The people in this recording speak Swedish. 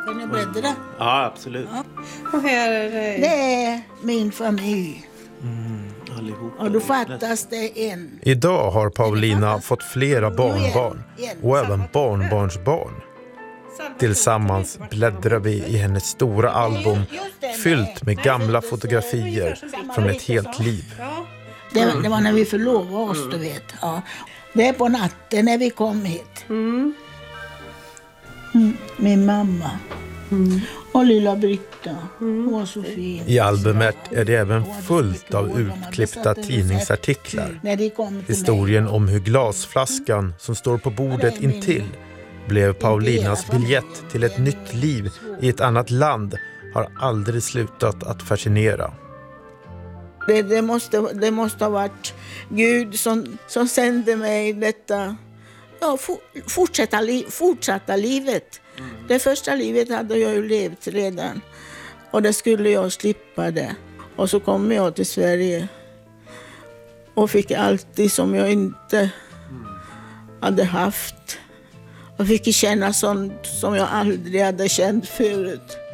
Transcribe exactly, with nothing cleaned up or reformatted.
Kan ni bläddra? Ja, absolut. Ja. Och här är det... Det är min familj. Mm, allihopa. Och då fattas det en. Idag har Paulina fått flera barnbarn och även barnbarnsbarn. Tillsammans bläddrar vi i hennes stora album fyllt med gamla fotografier från ett helt liv. Det, det var när vi förlovade oss, du vet. Ja. Det är på natten när vi kom hit. Mm. Mm, min mamma. Mm. Och lilla Britta. Hon var så fin. I albumet är det även fullt av utklippta tidningsartiklar. Historien om hur glasflaskan som står på bordet intill blev Paulinas biljett till ett nytt liv i ett annat land har aldrig slutat att fascinera. Det, det, måste, det måste ha varit Gud som, som sände mig detta ja, for, fortsätta, li, fortsätta livet. Mm. Det första livet hade jag ju levt redan. Och det skulle jag slippa det. Och så kom jag till Sverige. Och fick allt det som jag inte mm. hade haft. Och fick känna sånt som jag aldrig hade känt förut.